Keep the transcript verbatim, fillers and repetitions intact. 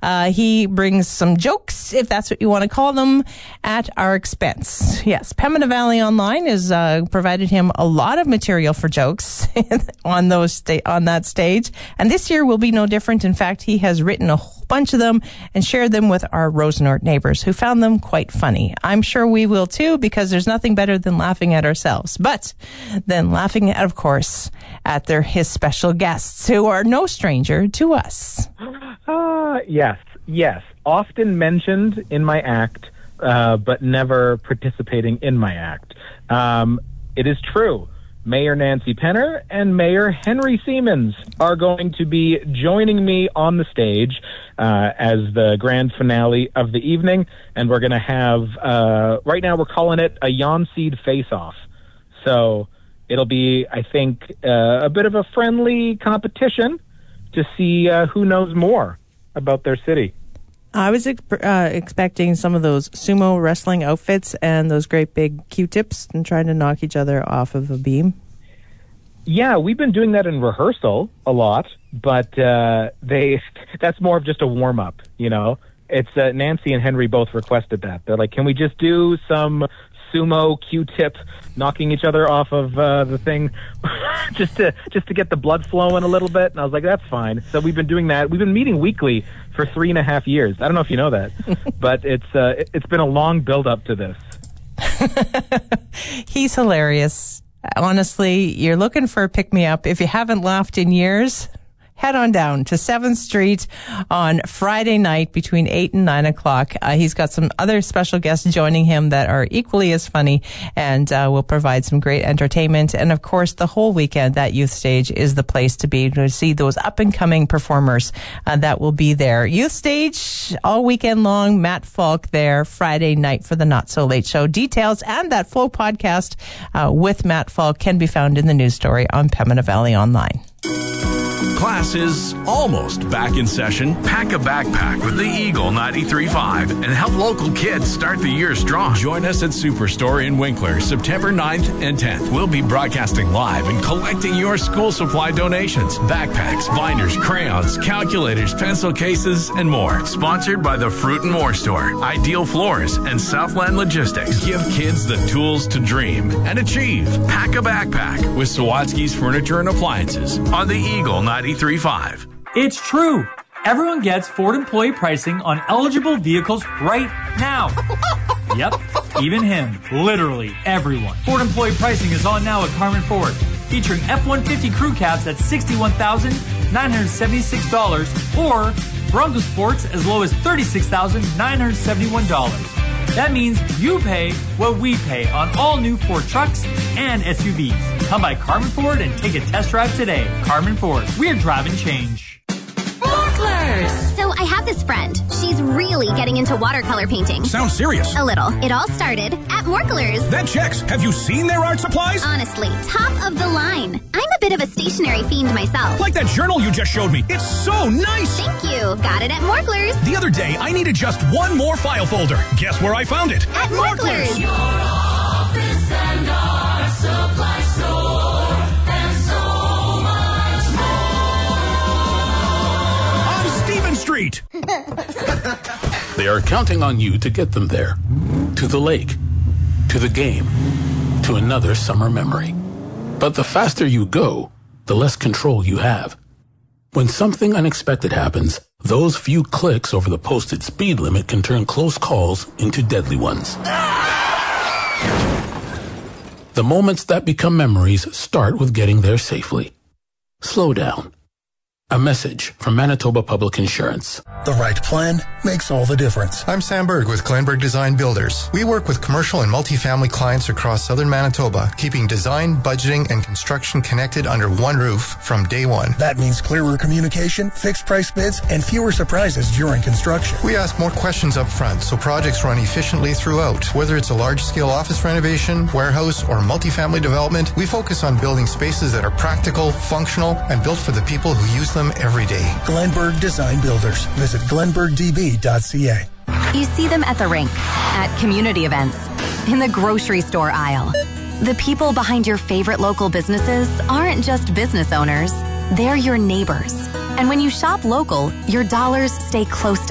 Uh, he brings some jokes, if that's what you want to call them, at our expense. Yes, Pembina Valley Online has uh, provided him a lot of material for jokes on those sta- on that stage. And this year will be no different. In fact, he has written a whole bunch of them and shared them with our Rosenort neighbors who found them quite funny. I'm sure we will too, because there's nothing better than laughing at ourselves. But then laughing, at, of course, at their his special guests who are no stranger to us. Uh, yes, yes. Often mentioned in my act, uh, but never participating in my act. Um, it is true. Mayor Nancy Penner and Mayor Henry Siemens are going to be joining me on the stage uh, as the grand finale of the evening. And we're going to have, uh, right now we're calling it a Yon Seed Face-Off. So it'll be, I think, uh, a bit of a friendly competition to see uh, who knows more about their city. I was ex- uh, expecting some of those sumo wrestling outfits and those great big Q-tips and trying to knock each other off of a beam. Yeah, we've been doing that in rehearsal a lot, but uh, they that's more of just a warm-up, you know? It's uh, Nancy and Henry both requested that. They're like, can we just do some sumo Q-tip knocking each other off of uh, the thing just to just to get the blood flowing a little bit? And I was like, that's fine. So we've been doing that. We've been meeting weekly for three and a half years. I don't know if you know that, but it's uh, it's been a long build-up to this. He's hilarious. Honestly, you're looking for a pick-me-up. If you haven't laughed in years, head on down to seventh Street on Friday night between eight and nine o'clock. Uh, he's got some other special guests joining him that are equally as funny and uh, will provide some great entertainment. And, of course, the whole weekend, that youth stage is the place to be to see those up-and-coming performers uh, that will be there. Youth stage all weekend long. Matt Falk there Friday night for the Not So Late Show. Details and that full podcast uh, with Matt Falk can be found in the news story on Pembina Valley Online. Class is almost back in session. Pack a backpack with the Eagle ninety-three point five and help local kids start the year strong. Join us at Superstore in Winkler, September ninth and tenth. We'll be broadcasting live and collecting your school supply donations. Backpacks, binders, crayons, calculators, pencil cases, and more. Sponsored by the Fruit and More Store, Ideal Floors, and Southland Logistics. Give kids the tools to dream and achieve. Pack a backpack with Sawatsky's Furniture and Appliances on the Eagle ninety-three point five. It's true. Everyone gets Ford employee pricing on eligible vehicles right now. Yep, even him. Literally everyone. Ford employee pricing is on now at Carmen Ford, featuring F one fifty crew cabs at sixty-one thousand nine hundred seventy-six dollars or Bronco Sports as low as thirty-six thousand nine hundred seventy-one dollars. That means you pay what we pay on all new Ford trucks and S U Vs. Come by Carmen Ford and take a test drive today. Carmen Ford, we're driving change. Morklers! So I have this friend. She's really getting into watercolor painting. Sounds serious. A little. It all started at Morklers. That checks. Have you seen their art supplies? Honestly, top of the line. I'm a bit of a stationery fiend myself. Like that journal you just showed me. It's so nice. Thank you. Got it at Morklers. The other day, I needed just one more file folder. Guess where I found it? At Morklers. Your office and art supply store and so much more. On Stephen Street. They are counting on you to get them there. To the lake. To the game. To another summer memory. But the faster you go, the less control you have. When something unexpected happens, those few clicks over the posted speed limit can turn close calls into deadly ones. The moments that become memories start with getting there safely. Slow down. A message from Manitoba Public Insurance. The right plan makes all the difference. I'm Sam Berg with Glenberg Design Builders. We work with commercial and multifamily clients across southern Manitoba, keeping design, budgeting, and construction connected under one roof from day one. That means clearer communication, fixed price bids, and fewer surprises during construction. We ask more questions up front so projects run efficiently throughout. Whether it's a large-scale office renovation, warehouse, or multifamily development, we focus on building spaces that are practical, functional, and built for the people who use them every day. Glenberg Design Builders. Visit glenberg d b dot c a. You see them at the rink, at community events, in the grocery store aisle. The people behind your favorite local businesses aren't just business owners. They're your neighbors. And when you shop local, your dollars stay close to